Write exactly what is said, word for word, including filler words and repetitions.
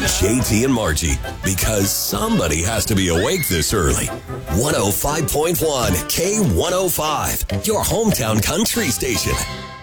J T and Margie, because somebody has to be awake this early. one oh five point one K one oh five, your hometown country station.